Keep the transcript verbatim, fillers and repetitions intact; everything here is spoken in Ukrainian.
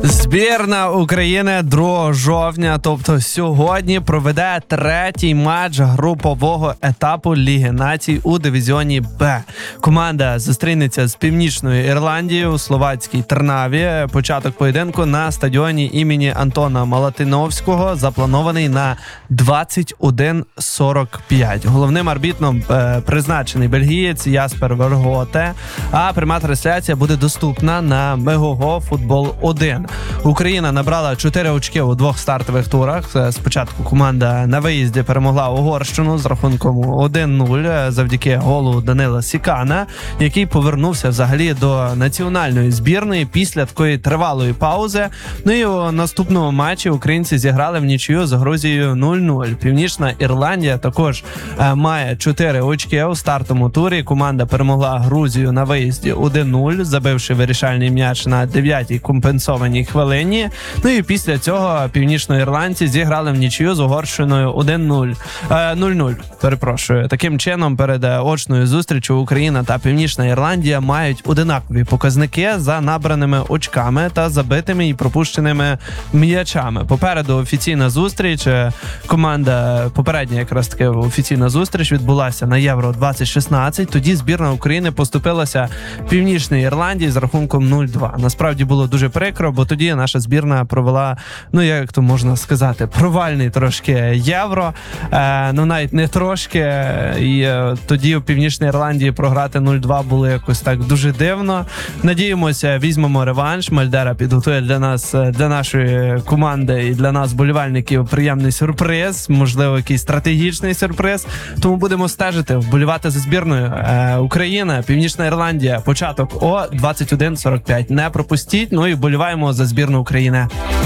Збірна України другого жовтня, тобто сьогодні, проведе третій матч групового етапу Ліги Націй у дивізіоні Б. Команда зустрінеться з Північною Ірландією у словацькій Трнаві. Початок поєдинку на стадіоні імені Антона Малатиновського запланований на двадцять один сорок п'ять. Головним арбітром е, призначений бельгієць Яспер Верготе, а пряма трансляція буде доступна на Мегого Футбол один. Україна набрала чотири очки у двох стартових турах. Спочатку команда на виїзді перемогла Угорщину з рахунком один нуль завдяки голу Данила Сікана, який повернувся взагалі до національної збірної після такої тривалої паузи. Ну і у наступному матчі українці зіграли в нічию з Грузією нуль нуль. Північна Ірландія також е, має чотири очки у стартовому турі. Команда перемогла Грузію на виїзді один нуль, забивши вирішальний м'яч на дев'ятій компенсованій хвилині. Ну і після цього північноірландці зіграли в нічию з Угорщиною один нуль. Е, нуль нуль, перепрошую. Таким чином, перед очною зустрічю Україна та Північна Ірландія мають одинакові показники за набраними очками та забитими і пропущеними м'ячами. Попереду офіційна зустріч. Команда, попередня якраз таки офіційна зустріч відбулася на Євро двадцять шістнадцять. Тоді збірна України поступилася Північній Ірландії з рахунком нуль два. Насправді було дуже прикро, бо тоді наша збірна провела, ну як то можна сказати, провальний трошки Євро. Е, ну навіть не трошки. І е, тоді у Північній Ірландії програти нуль два було якось так дуже дивно. Надіємося, візьмемо реванш. Мальдера підготує для нас, для нашої команди і для нас, болівальників, приємний сюрприз, можливо, якийсь стратегічний сюрприз. Тому будемо стежити, вболівати за збірною. Е, Україна, Північна Ірландія, початок о двадцять один сорок п'ять. Не пропустіть, ну і вболіваємо за збірну України.